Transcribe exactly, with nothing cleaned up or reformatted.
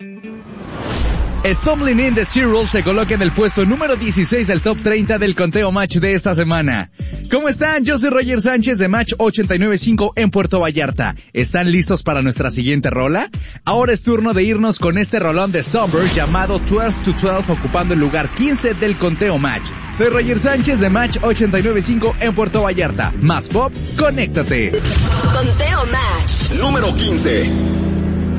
Stumbling in the Cyril se coloca en el puesto número dieciséis del top treinta del conteo Match de esta semana. ¿Cómo están? Yo soy Roger Sánchez de Match ochenta y nueve punto cinco en Puerto Vallarta. ¿Están listos para nuestra siguiente rola? Ahora es turno de irnos con este rolón de Summer llamado doce to doce, ocupando el lugar quince del conteo Match. Soy Roger Sánchez de Match ochenta y nueve punto cinco en Puerto Vallarta. Más pop, conéctate. Conteo Match número quince.